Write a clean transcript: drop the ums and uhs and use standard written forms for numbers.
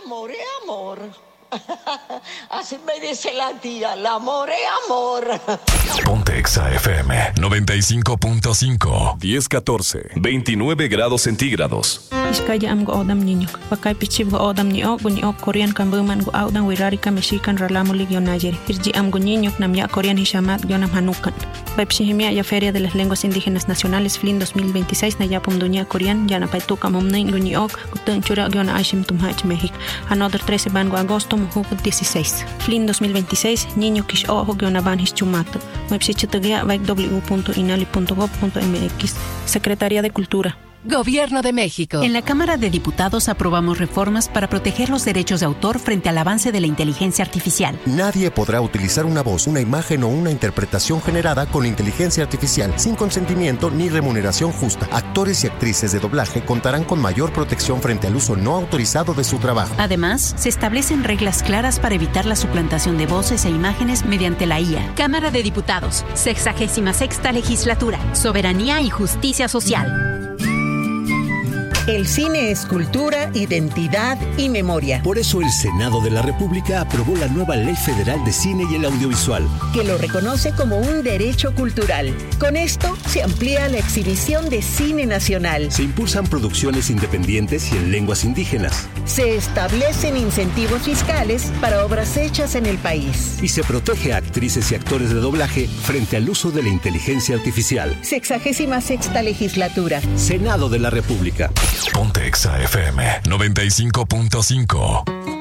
amor es amor. Así me dice la tía, el amor es amor. Ponte Exa FM 95.5. 10-14, 29 grados centígrados. Iskaya am go odam niño. Pakay pichib go odam ni ok Korean kan buman go audan wirari ka mexican ralamulig yo nayer. Irji am go niño nam ya Korean hishamat yonam hanukan. Pepsihimia ya Feria de las Lenguas Indígenas Nacionales FLIN 2026 na yapum dunia Korean ya na paituka momnain go ni ok gutun chura yona ashim tumhach México. Another 13 van go agosto muhuk 16. FLIN 2026 niño kish ojo yona van hischumato. Mepsichitagia vaik w.inali.gov.mx. Secretaría de Cultura. Gobierno de México. En la Cámara de Diputados aprobamos reformas para proteger los derechos de autor frente al avance de la inteligencia artificial. Nadie podrá utilizar una voz, una imagen o una interpretación generada con inteligencia artificial sin consentimiento ni remuneración justa. Actores y actrices de doblaje contarán con mayor protección frente al uso no autorizado de su trabajo. Además, se establecen reglas claras para evitar la suplantación de voces e imágenes mediante la IA. Cámara de Diputados, 66ª Legislatura, Soberanía y Justicia Social. El cine es cultura, identidad y memoria. Por eso el Senado de la República aprobó la nueva Ley Federal de Cine y el Audiovisual, que lo reconoce como un derecho cultural. Con esto se amplía la exhibición de cine nacional. Se impulsan producciones independientes y en lenguas indígenas. Se establecen incentivos fiscales para obras hechas en el país. Y se protege a actrices y actores de doblaje frente al uso de la inteligencia artificial. 66ª Legislatura. Senado de la República. Ponte Exa FM 95.5.